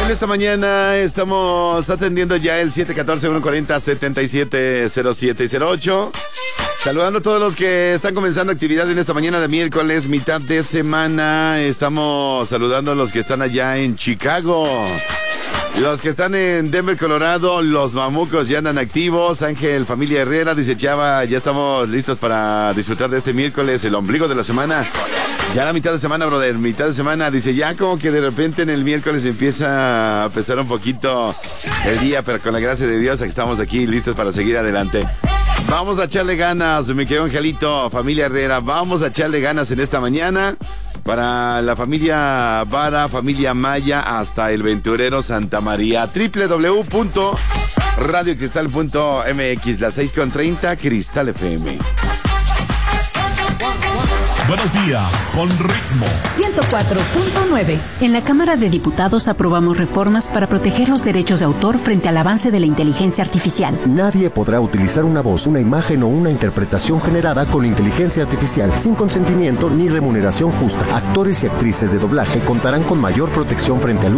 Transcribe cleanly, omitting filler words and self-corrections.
En esta mañana estamos atendiendo ya el 714-140-7707 y 08. Saludando a todos los que están comenzando actividad en esta mañana de miércoles, mitad de semana. Estamos saludando a los que están allá en Chicago. Los que están en Denver, Colorado, los mamucos ya andan activos. Ángel, familia Herrera, dice Chava, ya estamos listos para disfrutar de este miércoles, el ombligo de la semana. Ya la mitad de semana, brother, mitad de semana. Dice, ya como que de repente en el miércoles empieza a pesar un poquito el día, pero con la gracia de Dios estamos aquí listos para seguir adelante. Vamos a echarle ganas, mi querido Angelito, familia Herrera. Vamos a echarle ganas en esta mañana. Para la familia Vara, familia Maya, hasta el Venturero Santa María. www.radiocristal.mx, las 6:30, Cristal FM. Buenos días, con ritmo. 104.9. En la Cámara de Diputados aprobamos reformas para proteger los derechos de autor frente al avance de la inteligencia artificial. Nadie podrá utilizar una voz, una imagen o una interpretación generada con inteligencia artificial sin consentimiento ni remuneración justa. Actores y actrices de doblaje contarán con mayor protección frente al